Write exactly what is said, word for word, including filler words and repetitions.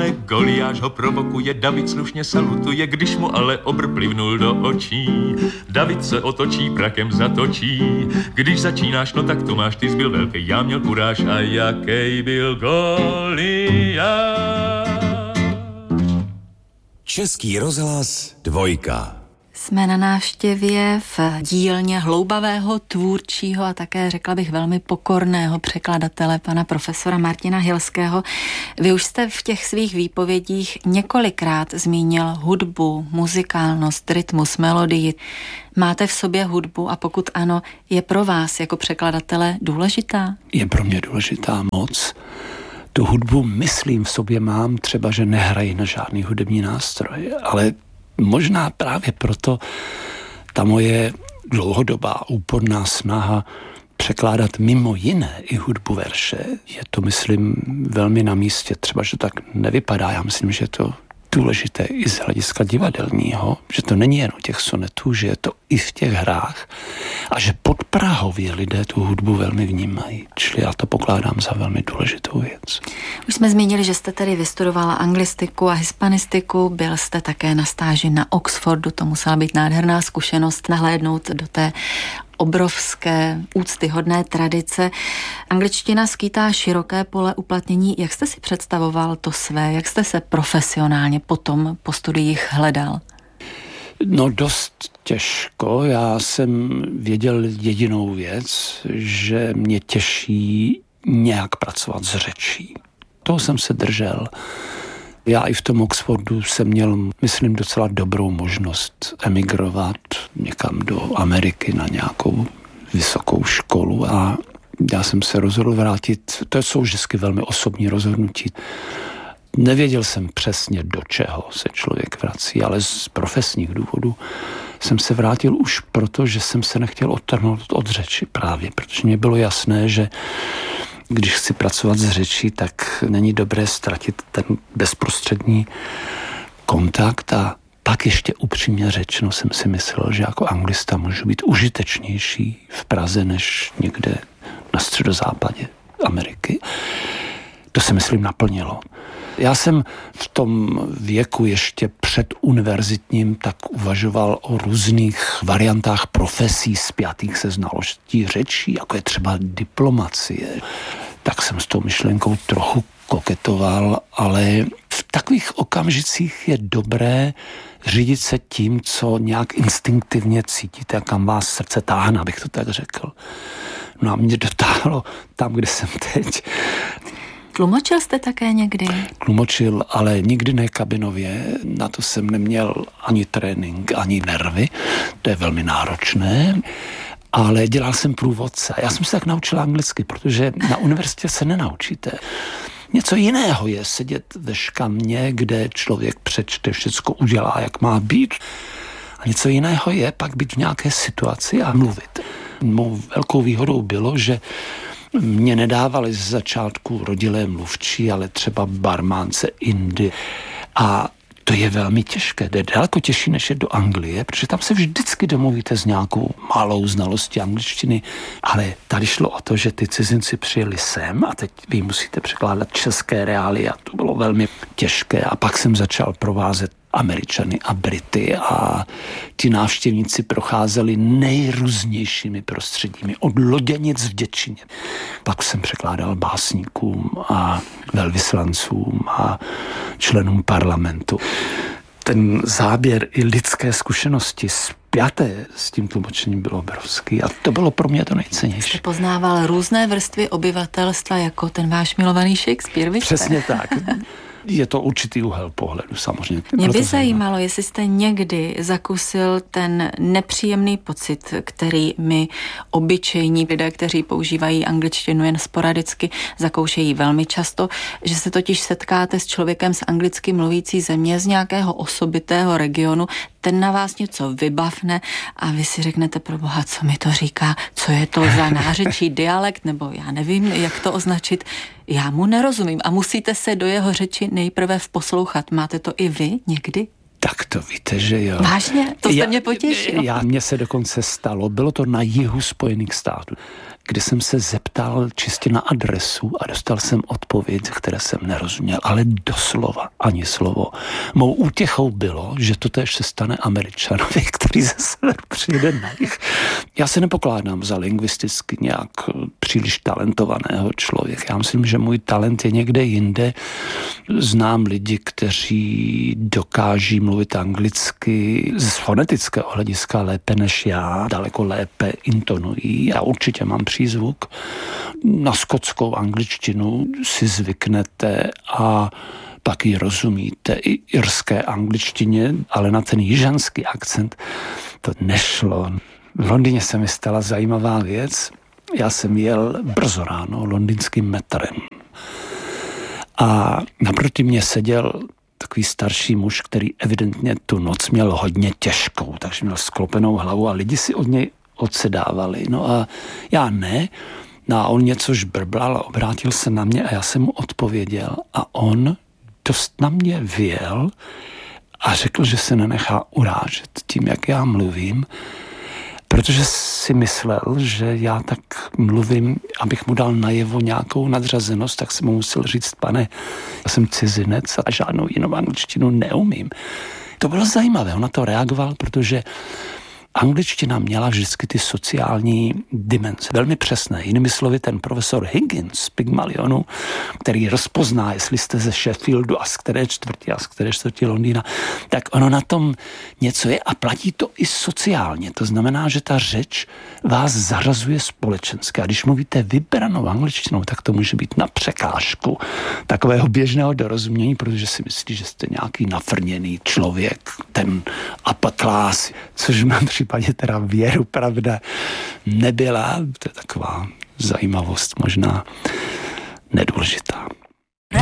ale Goliáš ho provokuje, David slušně salutuje, když mu ale obr plivnul do očí. David se otočí, prakem zatočí, když začínáš, no tak to máš, ty zbyl velký, já měl kuráž a jakej byl Goliáš. Český rozhlas dvojka. Jsme na návštěvě v dílně hloubavého, tvůrčího a také, řekla bych, velmi pokorného překladatele, pana profesora Martina Hilského. Vy už jste v těch svých výpovědích několikrát zmínil hudbu, muzikálnost, rytmus, melodii. Máte v sobě hudbu a pokud ano, je pro vás jako překladatele důležitá? Je pro mě důležitá moc. Tu hudbu, myslím, v sobě mám, třeba, že nehraji na žádný hudební nástroj, ale možná právě proto ta moje dlouhodobá úporná snaha překládat mimo jiné i hudbu verše, je to, myslím, velmi na místě. Třeba, že tak nevypadá, já myslím, že je to důležité i z hlediska divadelního, že to není jen u těch sonetů, že je to i v těch hrách a že podprahově lidé tu hudbu velmi vnímají. Čili já to pokládám za velmi důležitou věc. Už jsme zmínili, že jste tedy vystudovala anglistiku a hispanistiku, byl jste také na stáži na Oxfordu, to musela být nádherná zkušenost nahlédnout do té obrovské, úctyhodné tradice. Angličtina skýtá široké pole uplatnění. Jak jste si představoval to své? Jak jste se profesionálně potom po studiích hledal? No dost těžko. Já jsem věděl jedinou věc, že mě těší nějak pracovat s řečí. Toho jsem se držel. Já i v tom Oxfordu jsem měl, myslím, docela dobrou možnost emigrovat někam do Ameriky na nějakou vysokou školu a já jsem se rozhodl vrátit. To jsou vždycky velmi osobní rozhodnutí. Nevěděl jsem přesně, do čeho se člověk vrací, ale z profesních důvodů jsem se vrátil už proto, že jsem se nechtěl odtrhnout od řeči právě, protože mě bylo jasné, že když chci pracovat s řečí, tak není dobré ztratit ten bezprostřední kontakt a pak ještě upřímně řečeno jsem si myslel, že jako anglista můžu být užitečnější v Praze než někde na středozápadě Ameriky. To se, myslím, naplnilo. Já jsem v tom věku ještě před univerzitním tak uvažoval o různých variantách profesí spjatých se znalostí řečí, jako je třeba diplomacie. Tak jsem s tou myšlenkou trochu koketoval, ale v takových okamžicích je dobré řídit se tím, co nějak instinktivně cítíte a kam vás srdce táhne, abych to tak řekl. No a mě dotáhlo tam, kde jsem teď. Tlumočil jste také někdy? Tlumočil, ale nikdy ne kabinově. Na to jsem neměl ani trénink, ani nervy. To je velmi náročné. Ale dělal jsem průvodce. Já jsem se tak naučil anglicky, protože na univerzitě se nenaučíte. Něco jiného je sedět ve škamě, kde člověk přečte, všecko udělá, jak má být. A něco jiného je pak být v nějaké situaci a mluvit. Mou velkou výhodou bylo, že mě nedávali z začátku rodilé mluvčí, ale třeba barmánce Indy. A to je velmi těžké. Jde daleko těžší, než je do Anglie, protože tam se vždycky domluvíte s nějakou malou znalostí angličtiny. Ale tady šlo o to, že ty cizinci přijeli sem a teď vy musíte překládat české reálie a to bylo velmi těžké. A pak jsem začal provázet Američany a Brity a ti návštěvníci procházeli nejrůznějšími prostředími, od loděnic v Děčíně. Pak jsem překládal básníkům a velvyslancům a členům parlamentu. Ten záběr i lidské zkušenosti spjaté s tím tlumočením bylo obrovský a to bylo pro mě to nejcennější. Jste poznával různé vrstvy obyvatelstva jako ten váš milovaný Shakespeare, víte? Přesně tak. Je to určitý úhel pohledu, samozřejmě. Mě by zajímalo, jestli jste někdy zakusil ten nepříjemný pocit, který my obyčejní lidé, kteří používají angličtinu jen sporadicky, zakoušejí velmi často, že se totiž setkáte s člověkem z anglicky mluvící země, z nějakého osobitého regionu, ten na vás něco vybavne a vy si řeknete, proboha, co mi to říká, co je to za nářečí dialekt, nebo já nevím, jak to označit. Já mu nerozumím a musíte se do jeho řeči nejprve vposlouchat. Máte to i vy někdy? Tak to víte, že jo. Vážně? To jste já, mě potěšil. Já, mně se dokonce stalo, bylo to na jihu Spojených států. kdy jsem se zeptal čistě na adresu a dostal jsem odpověď, které jsem nerozuměl, ale doslova ani slovo. Mou útěchou bylo, že to též se stane Američanovi, který ze severu přijde na jih. Já se nepokládám za lingvisticky nějak příliš talentovaného člověka. Já myslím, že můj talent je někde jinde. Znám lidi, kteří dokáží mluvit anglicky z fonetického hlediska lépe než já, daleko lépe intonují. Já určitě mám přízvuk. Na skotskou angličtinu si zvyknete a pak ji rozumíte i irské angličtině, ale na ten jižanský akcent to nešlo. V Londýně se mi stala zajímavá věc. Já jsem jel brzo ráno londýnským metrem a naproti mě seděl takový starší muž, který evidentně tu noc měl hodně těžkou, takže měl sklopenou hlavu a lidi si od něj odsedávali. No a já ne. No a on něco žbrblal a obrátil se na mě a já jsem mu odpověděl a on dost na mě vyjel a řekl, že se nenechá urážet tím, jak já mluvím, protože si myslel, že já tak mluvím, abych mu dal najevo nějakou nadřazenost, tak jsem mu musel říct, pane, já jsem cizinec a žádnou jinou angličtinu neumím. To bylo zajímavé, on na to reagoval, protože angličtina měla vždycky ty sociální dimenze, velmi přesné. Jinými slovy, ten profesor Higgins z Pygmalionu, který rozpozná, jestli jste ze Sheffieldu a z které čtvrti a z které čtvrti Londýna, tak ono na tom něco je a platí to i sociálně. To znamená, že ta řeč vás zařazuje společensky. A když mluvíte vybranou angličtinou, tak to může být na překážku takového běžného dorozumění, protože si myslí, že jste nějaký nafrněný člověk, ten upper class, což v mém případě teda věru, pravda, nebyla. To je taková zajímavost, možná nedůležitá.